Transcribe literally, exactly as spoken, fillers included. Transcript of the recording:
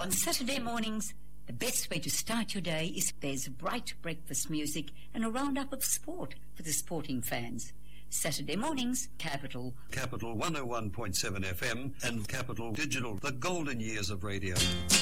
On Saturday mornings, the best way to start your day is there's bright breakfast music and a roundup of sport for the sporting fans. Saturday mornings, Capital. Capital one oh one point seven F M and Capital Digital, the golden years of radio.